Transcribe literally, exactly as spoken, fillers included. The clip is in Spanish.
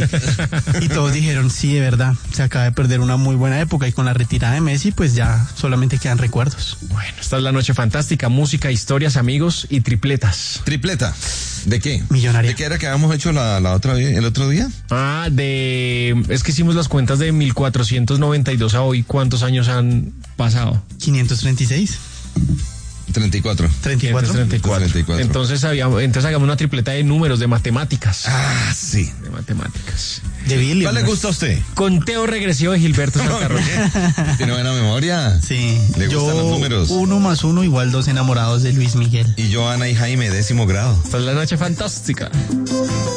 y todos dijeron, sí, de verdad, se acaba de perder una muy buena época, y con la retirada de Messi, pues ya solamente quedan recuerdos. Bueno, esta es la noche fantástica, música, historias, amigos y tripletas. ¿Tripleta? ¿De qué? Millonaria. ¿De qué era que habíamos hecho la, la otra vez, el otro día? Ah, de... Es que hicimos las cuentas de mil cuatrocientos noventa y dos a hoy. ¿Cuántos años han pasado? quinientos treinta y seis. treinta y cuatro. treinta y cuatro. treinta y cuatro. treinta y cuatro. Entonces, habíamos, entonces hagamos una tripleta de números, de matemáticas. Ah, sí. De matemáticas. De Billy. ¿Cuál le gusta a usted? Conteo regresivo de Gilberto Santa Rosa. ¿Tiene buena memoria? Sí. ¿Le Yo, gustan los números? Uno más uno igual dos, enamorados de Luis Miguel. Y yo, Ana y Jaime, décimo grado. Esta es la noche fantástica.